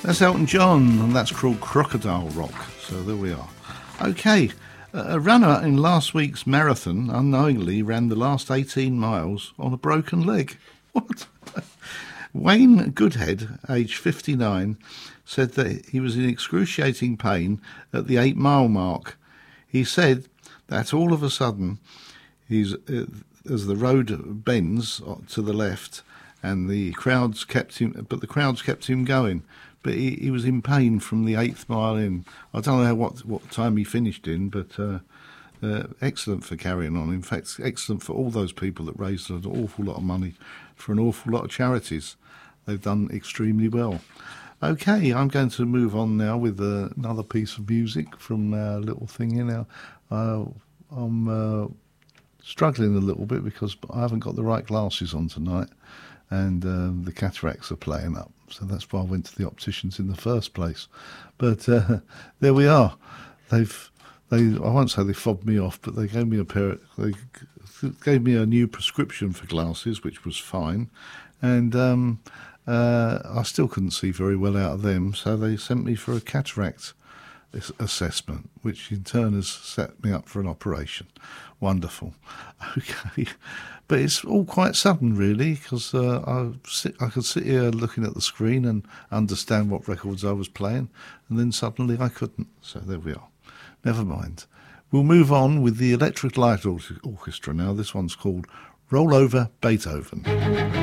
That's Elton John, and that's called Crocodile Rock. So there we are. Okay, a runner in last week's marathon unknowingly ran the last 18 miles on a broken leg. What? Wayne Goodhead, aged 59, said that he was in excruciating pain at the 8-mile mark. He said that all of a sudden, as the road bends to the left, and the crowds kept him going. But he was in pain from the 8th mile in. I don't know what time he finished in, but excellent for carrying on. In fact, excellent for all those people that raised an awful lot of money for an awful lot of charities. They've done extremely well. Okay, I'm going to move on now with another piece of music from our little thing here now. I'm struggling a little bit because I haven't got the right glasses on tonight, and the cataracts are playing up. So that's why I went to the opticians in the first place. But there we are. I won't say they fobbed me off, but they gave me they gave me a new prescription for glasses, which was fine, and I still couldn't see very well out of them. So they sent me for a cataract assessment, which in turn has set me up for an operation. Wonderful. Okay. But it's all quite sudden, really, because I could sit here looking at the screen and understand what records I was playing, and then suddenly I couldn't. So there we are. Never mind. We'll move on with the Electric Light Orchestra now. This one's called Roll Over Beethoven.